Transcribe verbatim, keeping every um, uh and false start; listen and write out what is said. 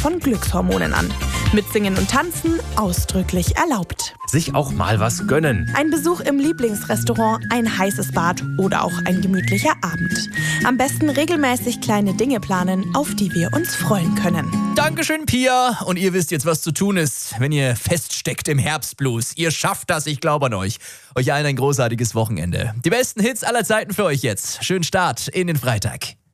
von Glückshormonen an. Mitsingen und Tanzen ausdrücklich erlaubt. Sich auch mal was gönnen. Ein Besuch im Lieblingsrestaurant, ein heißes Bad oder auch ein gemütlicher Abend. Am besten regelmäßig kleine Dinge planen, auf die wir uns freuen können. Dankeschön, Pia. Und ihr wisst jetzt, was zu tun ist, wenn ihr feststeckt im Herbstblues. Ihr schafft das, ich glaube an euch. Euch allen ein großartiges Wochenende. Die besten Hits aller Zeiten für euch jetzt. Schönen Start in den Freitag.